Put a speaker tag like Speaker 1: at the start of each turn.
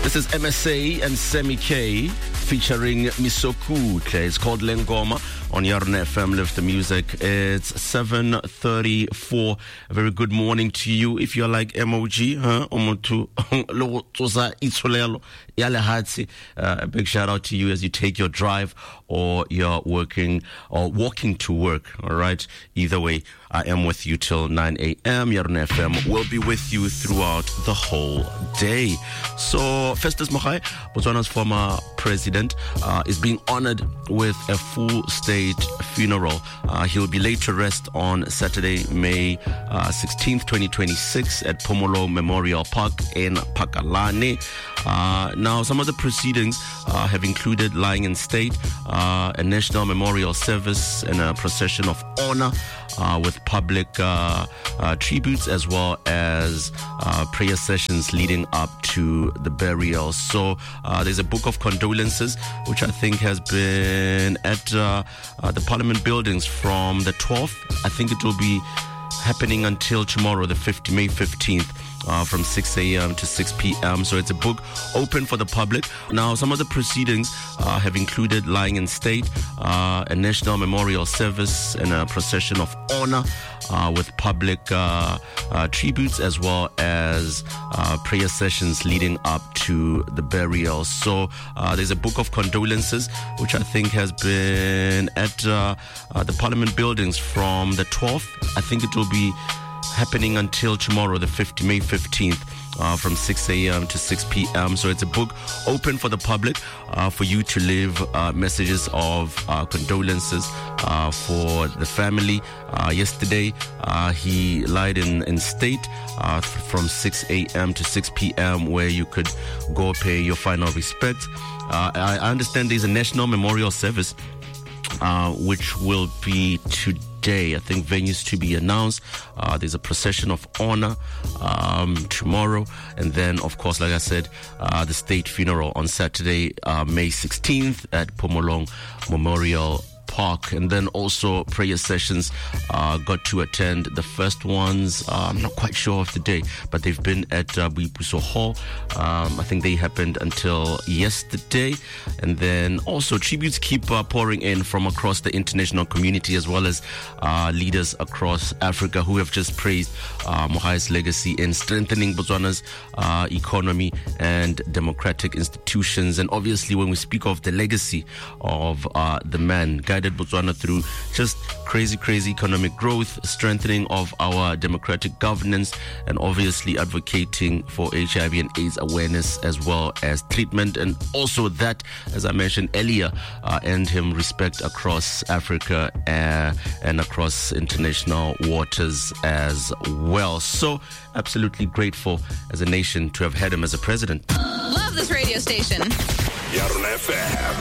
Speaker 1: This is MSA and Semi K featuring Misoku. It's called Lengoma on Yarn FM. Lift the music. It's 7:34. A very good morning to you. If you're like MOG, a big shout out to you as you take your drive or you're working or walking to work. All right. Either way, I am with you till 9 a.m. Yarn FM will be with you throughout the whole day. So Festus Mogae, Botswana's former president, is being honored with a full state funeral. He'll be laid to rest on Saturday, May 16th, 2026 at Phomolong Memorial Park in Pakalane. Now, some of the proceedings have included lying in state, a national memorial service, and a procession of honor with public tributes, as well as prayer sessions leading up to the burial. So there's a book of condolences, which I think has been at the Parliament buildings from the 12th. I think it will be happening until tomorrow, the May 15th. From 6 a.m. to 6 p.m. So it's a book open for the public. Now, some of the proceedings have included lying in state, a national memorial service, and a procession of honor with public tributes, as well as prayer sessions leading up to the burial. So there's a book of condolences, which I think has been at the Parliament buildings from the 12th. I think it will be happening until tomorrow, the May 15th, from 6 a.m. to 6 p.m. So it's a book open for the public for you to leave messages of condolences for the family. Yesterday, he lied in state from 6 a.m. to 6 p.m. where you could go pay your final respects. I understand there's a national memorial service which will be today. I think venues to be announced. There's a procession of honor tomorrow, and then, of course, like I said, the state funeral on Saturday, May 16th at Phomolong Memorial Park. And then also prayer sessions got to attend the first ones. I'm not quite sure of the day, but they've been at Boipuso Hall. I think they happened until yesterday. And then also tributes keep pouring in from across the international community, as well as leaders across Africa who have just praised Mogae's legacy in strengthening Botswana's economy and democratic institutions. And obviously, when we speak of the legacy of the man, guided Botswana through just crazy economic growth, strengthening of our democratic governance, and obviously advocating for HIV and AIDS awareness as well as treatment, and also that, as I mentioned earlier, earned him respect across Africa and across international waters as well. So absolutely grateful as a nation to have had him as a president.
Speaker 2: Love this radio station.
Speaker 3: Yarn FM.